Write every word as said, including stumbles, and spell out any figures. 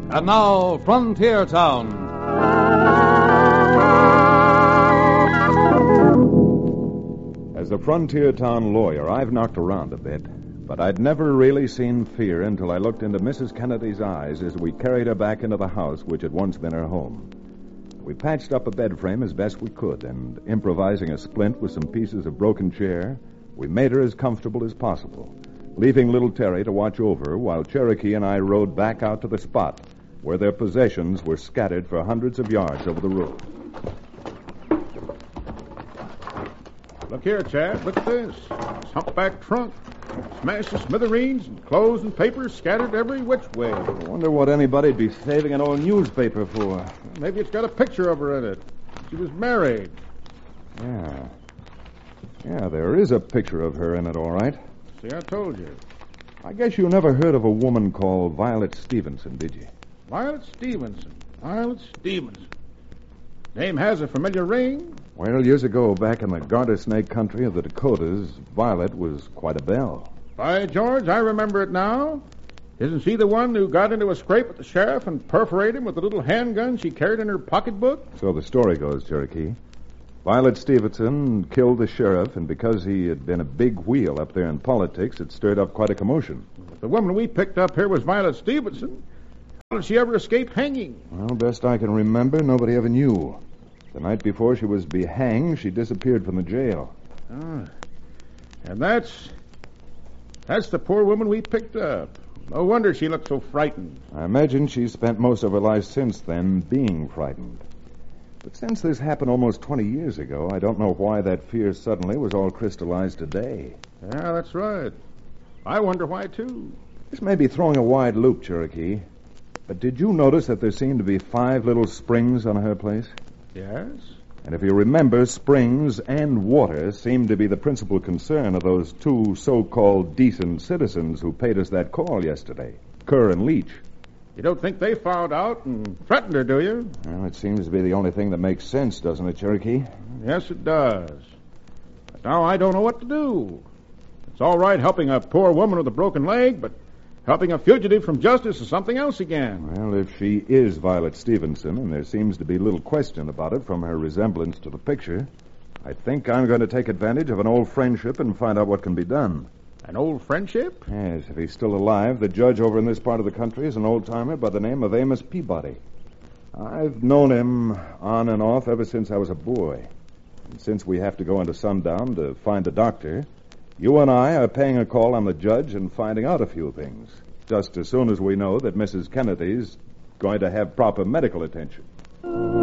And now, Frontier Town. As a Frontier Town lawyer, I've knocked around a bit, but I'd never really seen fear until I looked into Missus Kennedy's eyes as we carried her back into the house which had once been her home. We patched up a bed frame as best we could, and improvising a splint with some pieces of broken chair, we made her as comfortable as possible, leaving little Terry to watch over her while Cherokee and I rode back out to the spot where their possessions were scattered for hundreds of yards over the road. Look here, Chad. Look at this. This humpback trunk. Smashed to smithereens and clothes and papers scattered every which way. I wonder what anybody'd be saving an old newspaper for. Maybe it's got a picture of her in it. She was married. Yeah. Yeah, there is a picture of her in it, all right. See, I told you. I guess you never heard of a woman called Violet Stevenson, did you? Violet Stevenson. Violet Stevenson. Name has a familiar ring. Well, years ago, back in the garter snake country of the Dakotas, Violet was quite a belle. By George, I remember it now. Isn't she the one who got into a scrape with the sheriff and perforated him with a little handgun she carried in her pocketbook? So the story goes, Cherokee. Violet Stevenson killed the sheriff, and because he had been a big wheel up there in politics, it stirred up quite a commotion. If the woman we picked up here was Violet Stevenson, how did she ever escape hanging? Well, best I can remember, nobody ever knew. The night before she was to be hanged, she disappeared from the jail. Ah. And that's... That's the poor woman we picked up. No wonder she looked so frightened. I imagine she's spent most of her life since then being frightened. But since this happened almost twenty years ago, I don't know why that fear suddenly was all crystallized today. Yeah, that's right. I wonder why, too. This may be throwing a wide loop, Cherokee. But did you notice that there seemed to be five little springs on her place? Yes. And if you remember, springs and water seemed to be the principal concern of those two so-called decent citizens who paid us that call yesterday, Kerr and Leach. You don't think they found out and threatened her, do you? Well, it seems to be the only thing that makes sense, doesn't it, Cherokee? Yes, it does. But now I don't know what to do. It's all right helping a poor woman with a broken leg, but helping a fugitive from justice is something else again. Well, if she is Violet Stevenson, and there seems to be little question about it from her resemblance to the picture, I think I'm going to take advantage of an old friendship and find out what can be done. An old friendship? Yes, if he's still alive, the judge over in this part of the country is an old-timer by the name of Amos Peabody. I've known him on and off ever since I was a boy. And since we have to go into sundown to find a doctor, you and I are paying a call on the judge and finding out a few things, just as soon as we know that Missus Kennedy's going to have proper medical attention.